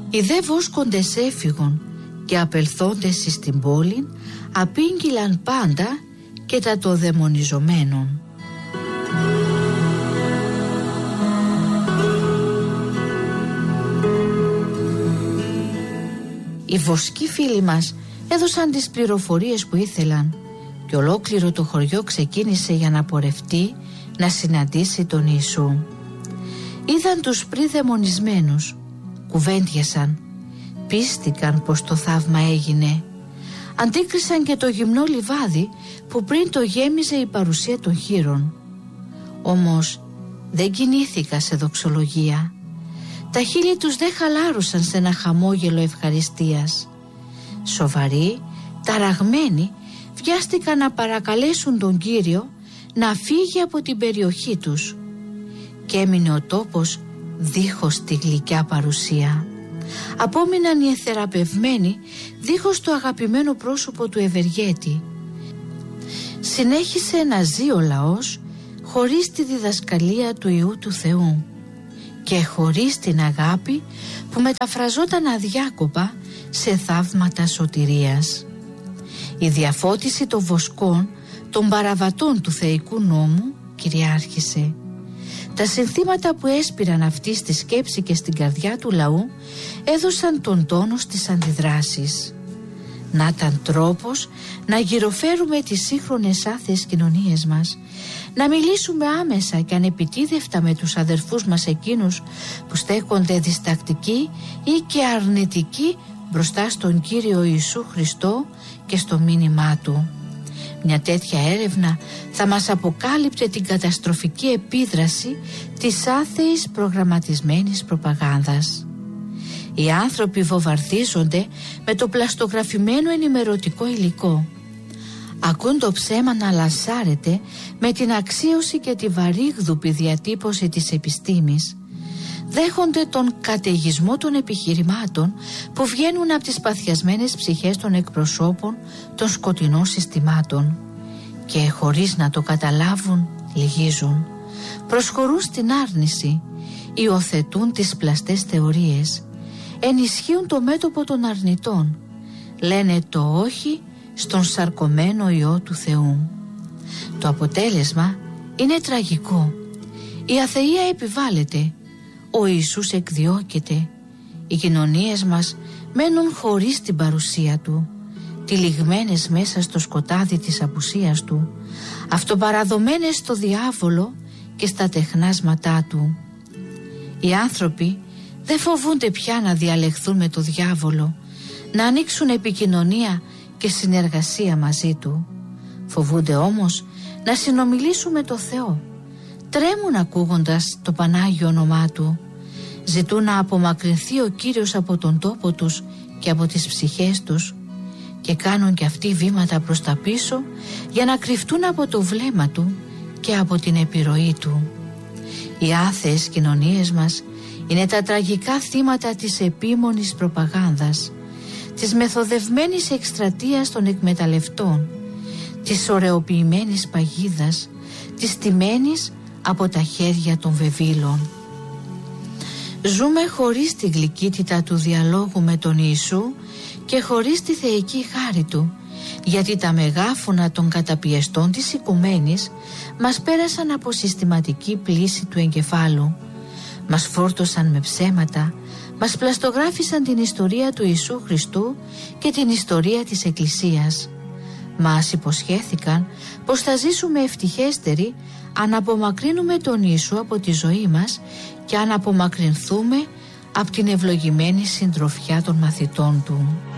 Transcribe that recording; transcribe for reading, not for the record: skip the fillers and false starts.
Οι δε βόσκοντες έφυγον και απελθόντες εις την πόλην απήγγειλαν πάντα και τα το δαιμονιζομένων. Οι βοσκοί φίλοι μας έδωσαν τις πληροφορίες που ήθελαν και ολόκληρο το χωριό ξεκίνησε για να πορευτεί να συναντήσει τον Ιησού. Είδαν τους πριν δαιμονισμένους, κουβέντιασαν, πίστηκαν πως το θαύμα έγινε. Αντίκρισαν και το γυμνό λιβάδι που πριν το γέμιζε η παρουσία των χήρων. Όμως δεν κινήθηκα σε δοξολογία. Τα χείλη τους δεν χαλάρωσαν σε ένα χαμόγελο ευχαριστίας. Σοβαροί, ταραγμένοι, βιάστηκαν να παρακαλέσουν τον Κύριο να φύγει από την περιοχή τους. Και έμεινε ο τόπος δίχως τη γλυκιά παρουσία. Απόμειναν οι εθεραπευμένοι δίχως το αγαπημένο πρόσωπο του ευεργέτη. Συνέχισε να ζει ο λαός χωρίς τη διδασκαλία του Υιού του Θεού και χωρίς την αγάπη που μεταφραζόταν αδιάκοπα σε θαύματα σωτηρίας. Η διαφώτιση των βοσκών, των παραβατών του θεϊκού νόμου κυριάρχησε. Τα συνθήματα που έσπηραν αυτή στη σκέψη και στην καρδιά του λαού έδωσαν τον τόνο στις αντιδράσεις. Να ήταν τρόπος να γυροφέρουμε τις σύγχρονες άθεες κοινωνίες μας, να μιλήσουμε άμεσα και ανεπιτίδευτα με τους αδερφούς μας εκείνους που στέκονται διστακτικοί ή και αρνητικοί μπροστά στον Κύριο Ιησού Χριστό και στο μήνυμά Του. Μια τέτοια έρευνα θα μας αποκάλυπτε την καταστροφική επίδραση της άθεης προγραμματισμένης προπαγάνδας. Οι άνθρωποι βομβαρδίζονται με το πλαστογραφημένο ενημερωτικό υλικό. Ακούν το ψέμα να λανσάρεται με την αξίωση και τη βαρύγδουπη διατύπωση της επιστήμης. Δέχονται τον καταιγισμό των επιχειρημάτων που βγαίνουν από τις παθιασμένες ψυχές των εκπροσώπων των σκοτεινών συστημάτων και χωρίς να το καταλάβουν λυγίζουν, προσχωρούν στην άρνηση, υιοθετούν τις πλαστές θεωρίες, ενισχύουν το μέτωπο των αρνητών, λένε το όχι στον σαρκωμένο Υιό του Θεού. Το αποτέλεσμα είναι τραγικό. Η αθεία επιβάλλεται, ο Ιησούς εκδιώκεται, οι κοινωνίες μας μένουν χωρίς την παρουσία Του, τυλιγμένες μέσα στο σκοτάδι της απουσίας Του, αυτοπαραδομένες στο διάβολο και στα τεχνάσματά Του. Οι άνθρωποι δεν φοβούνται πια να διαλεχθούν με το διάβολο, να ανοίξουν επικοινωνία και συνεργασία μαζί Του. Φοβούνται όμως να συνομιλήσουν με το Θεό. Τρέμουν ακούγοντας το Πανάγιο όνομά Του. Ζητούν να απομακρυνθεί ο Κύριος από τον τόπο τους και από τις ψυχές τους και κάνουν και αυτοί βήματα προς τα πίσω για να κρυφτούν από το βλέμμα Του και από την επιρροή Του. Οι άθεες κοινωνίες μας είναι τα τραγικά θύματα της επίμονης προπαγάνδας, της μεθοδευμένης εκστρατείας των εκμεταλλευτών, της ωρεοποιημένης παγίδας, της τιμένης από τα χέρια των βεβήλων. Ζούμε χωρίς τη γλυκύτητα του διαλόγου με τον Ιησού και χωρίς τη θεϊκή χάρη Του, γιατί τα μεγάφωνα των καταπιεστών της οικουμένης μας πέρασαν από συστηματική πλύση του εγκεφάλου. Μας φόρτωσαν με ψέματα, μας πλαστογράφησαν την ιστορία του Ιησού Χριστού και την ιστορία της Εκκλησίας. Μας υποσχέθηκαν πως θα ζήσουμε ευτυχέστεροι αν απομακρύνουμε τον Ιησού από τη ζωή μας και αν απομακρυνθούμε από την ευλογημένη συντροφιά των μαθητών Του.